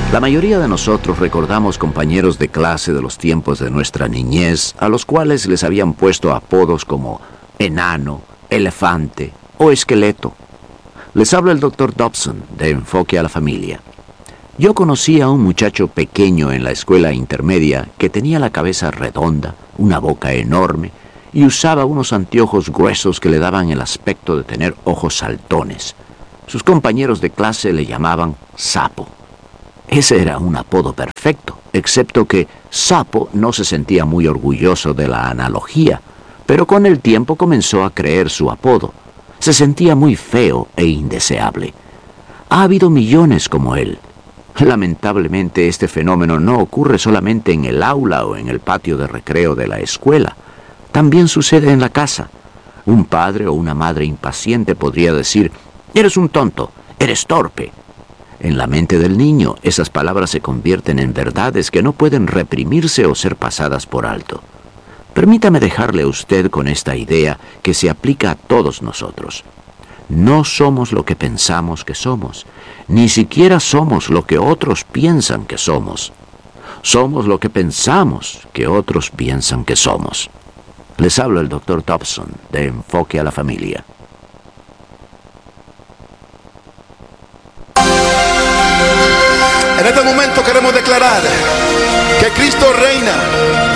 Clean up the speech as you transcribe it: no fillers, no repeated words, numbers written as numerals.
La mayoría de nosotros recordamos compañeros de clase de los tiempos de nuestra niñez, a los cuales les habían puesto apodos como enano, elefante o esqueleto. Les habla el Dr. Dobson, de Enfoque a la Familia. Yo conocí a un muchacho pequeño en la escuela intermedia que tenía la cabeza redonda, una boca enorme y usaba unos anteojos gruesos que le daban el aspecto de tener ojos saltones. Sus compañeros de clase le llamaban Sapo. Ese era un apodo perfecto, excepto que Sapo no se sentía muy orgulloso de la analogía, pero con el tiempo comenzó a creer su apodo. Se sentía muy feo e indeseable. Ha habido millones como él. Lamentablemente este fenómeno no ocurre solamente en el aula o en el patio de recreo de la escuela. También sucede en la casa. Un padre o una madre impaciente podría decir: «Eres un tonto, eres torpe». En la mente del niño, esas palabras se convierten en verdades que no pueden reprimirse o ser pasadas por alto. Permítame dejarle a usted con esta idea que se aplica a todos nosotros. No somos lo que pensamos que somos, ni siquiera somos lo que otros piensan que somos. Somos lo que pensamos que otros piensan que somos. Les habla el Dr. Dobson, de Enfoque a la Familia. En este momento queremos declarar que Cristo reina